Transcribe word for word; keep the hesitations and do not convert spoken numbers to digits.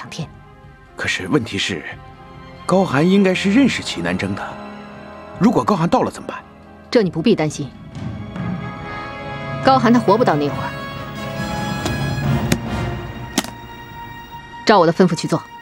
天。 可是问题是，高寒应该是认识齐南征的。如果高寒到了怎么办？ 这你不必担心。高寒他活不到那会儿。照我的吩咐去做。